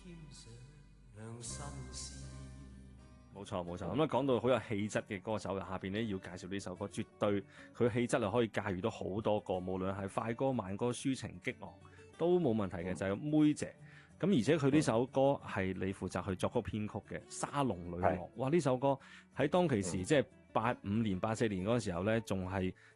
冇錯冇錯，咁啊講到好有氣質嘅歌手，下邊咧要介紹呢首歌，絕對佢氣質係可以駕馭到好多個，無論係快歌、慢歌、抒情、激昂都冇問題嘅，就係妹姐。咁而且佢呢首歌係你負責去作曲編曲嘅《沙龍女王》。哇！呢首歌喺當其時即係85年、84年嗰個時候咧，仲係